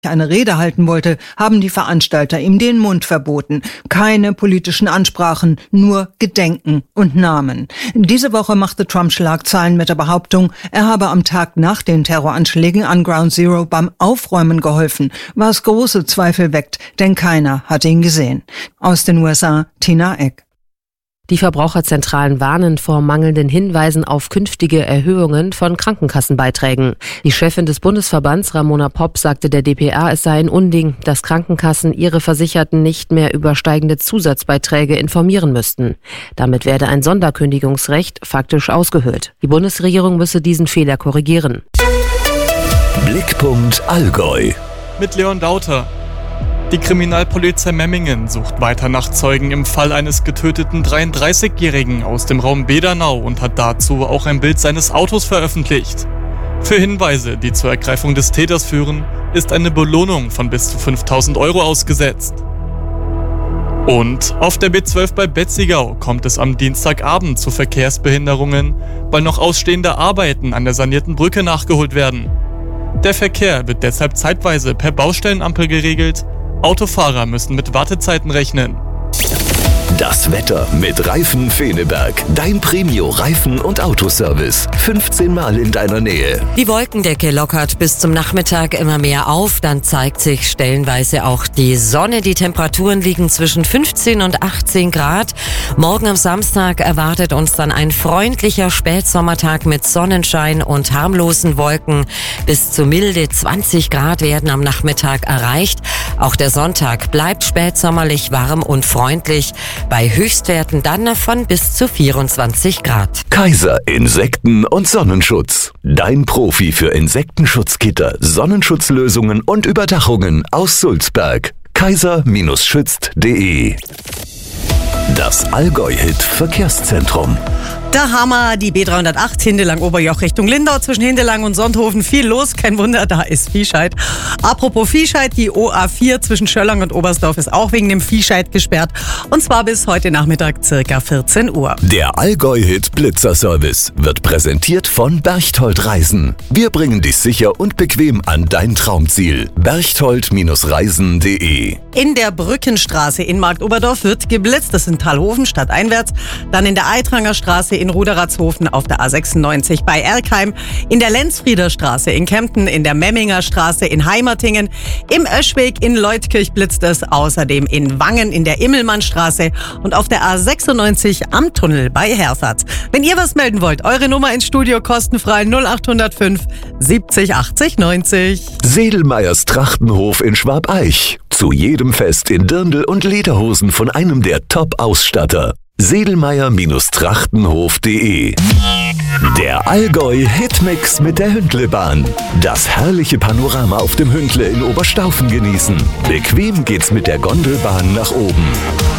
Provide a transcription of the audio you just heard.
eine Rede halten wollte, haben die Veranstalter ihm den Mund verboten. Keine politischen Ansprachen, nur Gedenken und Namen. Diese Woche machte Trump Schlagzeilen mit der Behauptung, er habe am Tag nach den Terroranschlägen an Ground Zero beim Aufräumen geholfen, was große Zweifel weckt, denn keiner hat ihn gesehen. Aus den USA, Tina Eck. Die Verbraucherzentralen warnen vor mangelnden Hinweisen auf künftige Erhöhungen von Krankenkassenbeiträgen. Die Chefin des Bundesverbands, Ramona Popp, sagte der dpa, es sei ein Unding, dass Krankenkassen ihre Versicherten nicht mehr über steigende Zusatzbeiträge informieren müssten. Damit werde ein Sonderkündigungsrecht faktisch ausgehöhlt. Die Bundesregierung müsse diesen Fehler korrigieren. Blickpunkt Allgäu. Mit Leon Dauter. Die Kriminalpolizei Memmingen sucht weiter nach Zeugen im Fall eines getöteten 33-Jährigen aus dem Raum Bedernau und hat dazu auch ein Bild seines Autos veröffentlicht. Für Hinweise, die zur Ergreifung des Täters führen, ist eine Belohnung von bis zu 5.000 € ausgesetzt. Und auf der B12 bei Betzigau kommt es am Dienstagabend zu Verkehrsbehinderungen, weil noch ausstehende Arbeiten an der sanierten Brücke nachgeholt werden. Der Verkehr wird deshalb zeitweise per Baustellenampel geregelt. Autofahrer müssen mit Wartezeiten rechnen. Das Wetter mit Reifen Feneberg. Dein Premio-Reifen- und Autoservice. 15 Mal in deiner Nähe. Die Wolkendecke lockert bis zum Nachmittag immer mehr auf. Dann zeigt sich stellenweise auch die Sonne. Die Temperaturen liegen zwischen 15 und 18 Grad. Morgen am Samstag erwartet uns dann ein freundlicher Spätsommertag mit Sonnenschein und harmlosen Wolken. Bis zu milde 20 Grad werden am Nachmittag erreicht. Auch der Sonntag bleibt spätsommerlich warm und freundlich. Bei Höchstwerten dann von bis zu 24 Grad. Kaiser Insekten- und Sonnenschutz. Dein Profi für Insektenschutzgitter, Sonnenschutzlösungen und Überdachungen aus Sulzberg. kaiser-schützt.de. Das Allgäu-Hit Verkehrszentrum. Da haben wir die B308 Hindelang-Oberjoch Richtung Lindau zwischen Hindelang und Sonthofen. Viel los, kein Wunder, da ist Viehscheid. Apropos Viehscheid, die OA4 zwischen Schöllang und Oberstdorf ist auch wegen dem Viehscheid gesperrt. Und zwar bis heute Nachmittag circa 14 Uhr. Der Allgäu-Hit Blitzerservice wird präsentiert von Berchtold Reisen. Wir bringen dich sicher und bequem an dein Traumziel. berchtold-reisen.de. In der Brückenstraße in Marktoberdorf wird geblitzt. Das ist in Talhofen stadteinwärts. Dann in der Eitranger Straße in Ruderatshofen auf der A96 bei Erkheim, in der Lenzfrieder Straße in Kempten, in der Memminger Straße in Heimertingen, im Öschweg in Leutkirch blitzt es, außerdem in Wangen in der Immelmannstraße und auf der A96 am Tunnel bei Herford. Wenn ihr was melden wollt, eure Nummer ins Studio kostenfrei 0805 70 80 90. Sedelmeyers Trachtenhof in Schwabeich. Zu jedem Fest in Dirndl und Lederhosen von einem der Top-Ausstatter. Sedelmeyer-Trachtenhof.de. Der Allgäu-Hitmix mit der Hündlebahn. Das herrliche Panorama auf dem Hündle in Oberstaufen genießen. Bequem geht's mit der Gondelbahn nach oben.